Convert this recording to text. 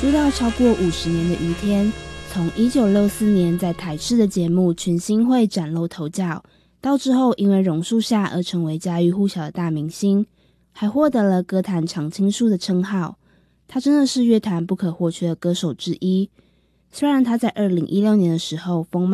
出道超过50年的于天，从1964年在台视的节目《群星会》崭露头角，到之后因为榕树下而成为家喻户晓的大明星，还获得了歌坛常青树的称号。他真的是乐坛不可或缺的歌手之一。虽然他在2016年的时候丰满